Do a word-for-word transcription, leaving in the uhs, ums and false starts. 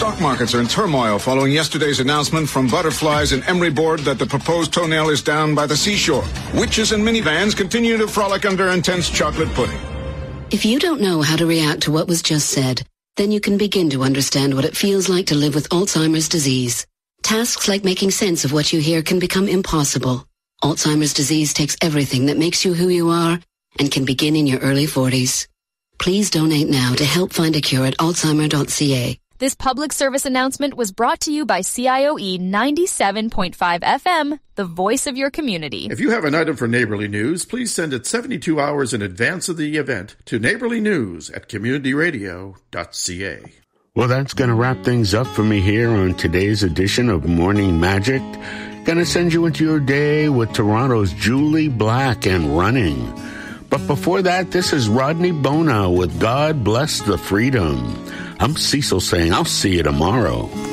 stock markets are in turmoil following yesterday's announcement from butterflies and Emery Board that the proposed toenail is down by the seashore. Witches and minivans continue to frolic under intense chocolate pudding. If you don't know how to react to what was just said, then you can begin to understand what it feels like to live with Alzheimer's disease. Tasks like making sense of what you hear can become impossible. Alzheimer's disease takes everything that makes you who you are and can begin in your early forties. Please donate now to help find a cure at alzheimer dot c a. This public service announcement was brought to you by C I O E ninety-seven point five F M, the voice of your community. If you have an item for Neighborly News, please send it seventy-two hours in advance of the event to neighborly news at community radio dot c a. Well, that's going to wrap things up for me here on today's edition of Morning Magic. Gonna send you into your day with Toronto's Julie Black and Running. But before that, this is Rodney Bona with God Bless the Freedom. I'm Cecil saying I'll see you tomorrow.